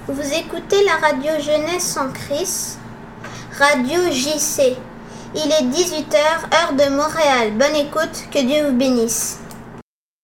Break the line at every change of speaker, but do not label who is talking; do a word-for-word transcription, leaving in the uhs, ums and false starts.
Vous écoutez la radio Jeunesse en Christ, Radio J C. Il est dix-huit heures, heure de Montréal. Bonne écoute, que Dieu vous bénisse.